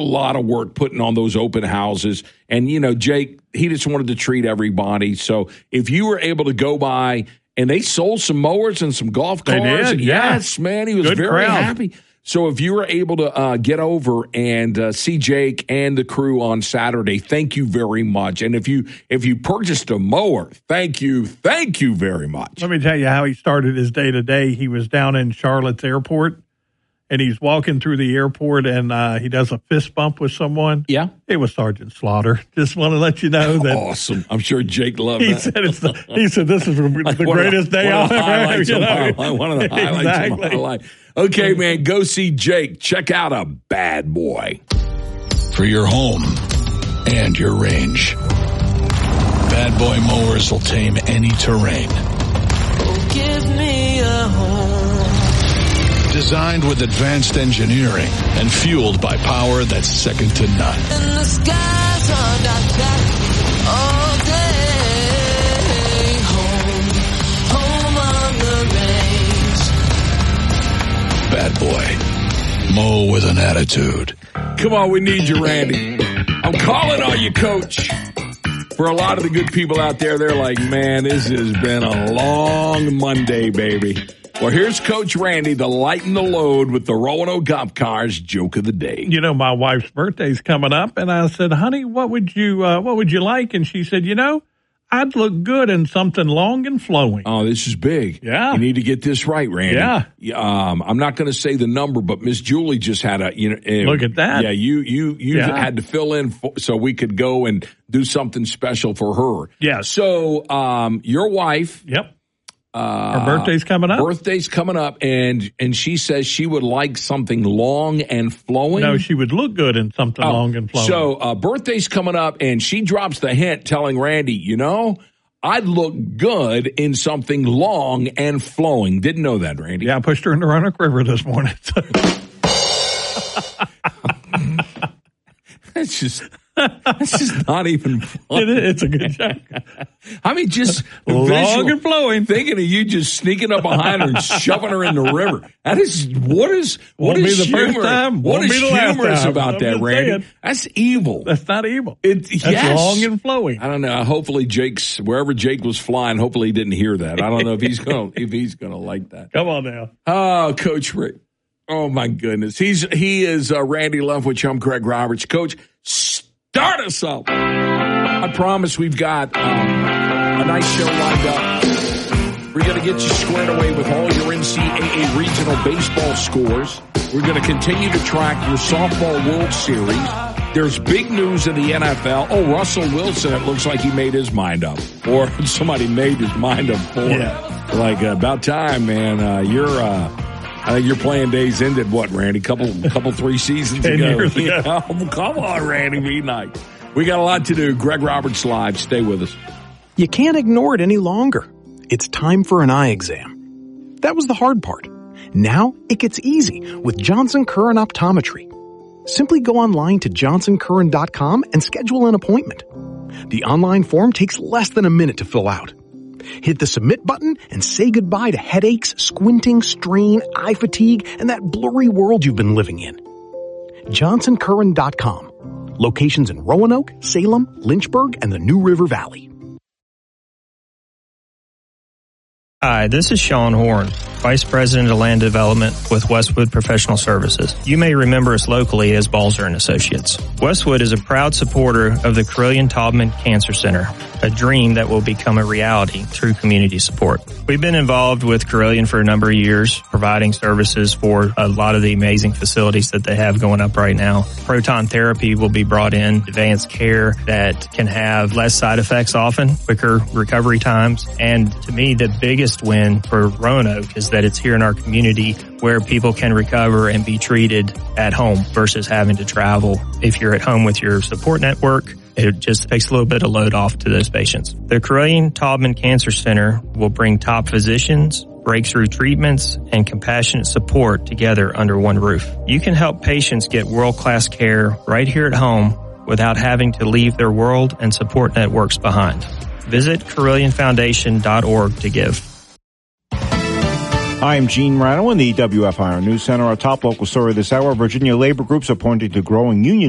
a lot of work putting on those open houses. And, Jake, he just wanted to treat everybody. So if you were able to go by, and they sold some mowers and some golf cars. They did, yeah. Yes, man, he was Good very crowd. happy. So if you were able to get over and see Jake and the crew on Saturday, thank you very much. And if you purchased a mower, thank you very much. Let me tell you how he started his day today. He was down in Charlotte's airport, and he's walking through the airport, and he does a fist bump with someone. Yeah. It was Sergeant Slaughter. Just want to let you know that. Awesome. I'm sure Jake loved He that. he said this is the greatest day I've ever had. One of the highlights of my life. Okay, man, go see Jake. Check out a bad boy. For your home and your range, Bad Boy Mowers will tame any terrain. Oh, give me a home. Designed with advanced engineering and fueled by power that's second to none. And the skies are not black all day. Home on the range. Bad Boy. Mow with an attitude. Come on, we need you, Randy. I'm calling on you, Coach. For a lot of the good people out there, they're like, man, this has been a long Monday, baby. Well, here's Coach Randy to lighten the load with the Roanoke Golf Cars Joke of the Day. My wife's birthday's coming up, and I said, honey, what would you like? And she said, I'd look good in something long and flowing. Oh, this is big. Yeah. You need to get this right, Randy. Yeah. I'm not going to say the number, but Miss Julie just had look at that. Yeah, you had to fill in so we could go and do something special for her. Yeah. So, your wife. Yep. Her birthday's coming up. Birthday's coming up, and she says she would like something long and flowing. No, she would look good in something long and flowing. So birthday's coming up, and she drops the hint telling Randy, I'd look good in something long and flowing. Didn't know that, Randy. Yeah, I pushed her in the Roanoke River this morning. It's just not even funny. It's a good joke. I mean, just long and flowing. Thinking of you just sneaking up behind her and shoving her in the river. That is what is humorous about that, Randy? That's evil. That's not evil. That's long and flowing. I don't know. Hopefully, wherever Jake was flying, hopefully he didn't hear that. I don't know if he's gonna like that. Come on now. Oh, Coach Rick. Oh my goodness. He is Randy Leftwich. I'm Greg Roberts. Coach, start us up. I promise we've got a nice show lined up. We're going to get you squared away with all your NCAA regional baseball scores. We're going to continue to track your softball World Series. There's big news in the NFL. Oh, Russell Wilson, it looks like he made his mind up. Or somebody made his mind up for him. Yeah. Like, about time, man. I think your playing days ended, what, Randy? Couple 3 seasons 10 ago. years ago. Yeah, come on, Randy, be nice. We got a lot to do. Greg Roberts Live. Stay with us. You can't ignore it any longer. It's time for an eye exam. That was the hard part. Now it gets easy with Johnson Curran Optometry. Simply go online to johnsoncurran.com and schedule an appointment. The online form takes less than a minute to fill out. Hit the submit button and say goodbye to headaches, squinting, strain, eye fatigue, and that blurry world you've been living in. JohnsonCurran.com. Locations in Roanoke, Salem, Lynchburg, and the New River Valley. Hi, this is Sean Horn, Vice President of Land Development with Westwood Professional Services. You may remember us locally as Balzer & Associates. Westwood is a proud supporter of the Carilion-Taubman Cancer Center, a dream that will become a reality through community support. We've been involved with Carilion for a number of years, providing services for a lot of the amazing facilities that they have going up right now. Proton therapy will be brought in, advanced care that can have less side effects often, quicker recovery times, and to me, the biggest win for Roanoke is that it's here in our community where people can recover and be treated at home versus having to travel. If you're at home with your support network, it just takes a little bit of load off to those patients. The Carilion-Taubman Cancer Center will bring top physicians, breakthrough treatments, and compassionate support together under one roof. You can help patients get world-class care right here at home without having to leave their world and support networks behind. Visit CarillionFoundation.org to give. I'm Gene Rano in the WFIR News Center. Our top local story this hour, Virginia labor groups are pointing to growing union